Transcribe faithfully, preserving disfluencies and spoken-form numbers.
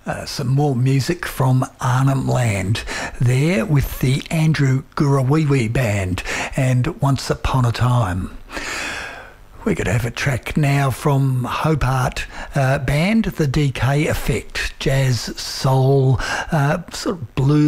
Uh, some more music from Arnhem Land there with the Andrew Gurawiwi Band and Once Upon a Time. We're going to have a track now from Hope Art uh, Band, The D K Effect, jazz, soul, uh, sort of blues.